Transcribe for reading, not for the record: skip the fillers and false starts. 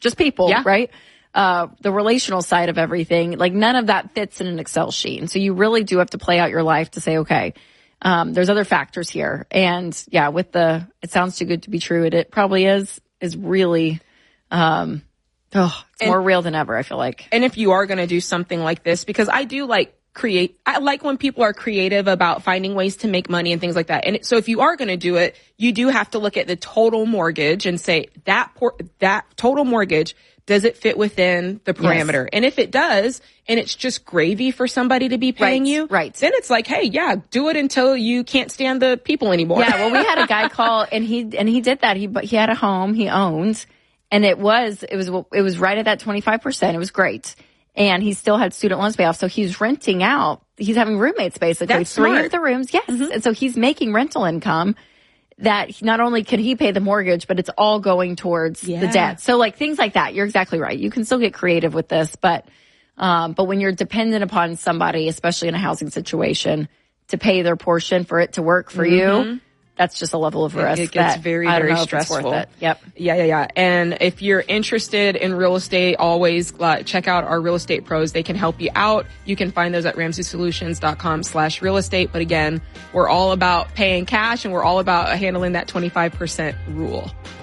just people, right? The relational side of everything, like none of that fits in an Excel sheet. And so you really do have to play out your life to say, okay, there's other factors here. And yeah, with it sounds too good to be true. It probably is really, it's more real than ever, I feel like. And if you are going to do something like this, because I do I like when people are creative about finding ways to make money and things like that. And so if you are going to do it, you do have to look at the total mortgage and say that total mortgage, does it fit within the parameter? Yes. And if it does, and it's just gravy for somebody to be paying you, then it's like, hey, do it until you can't stand the people anymore. Yeah, well, we had a guy call and he did that. He had a home he owned, and it was right at that 25%. It was great. And he still had student loans pay off. So he's renting out. He's having roommates basically. That's 3 smart. of the rooms. Yes. Mm-hmm. And so he's making rental income that not only can he pay the mortgage, but it's all going towards the debt. So like things like that. You're exactly right. You can still get creative with this, but when you're dependent upon somebody, especially in a housing situation, to pay their portion for it to work for you, that's just a level of risk. It gets very, very stressful. Yep. Yeah. And if you're interested in real estate, always check out our real estate pros. They can help you out. You can find those at RamseySolutions.com/real estate. But again, we're all about paying cash and we're all about handling that 25% rule.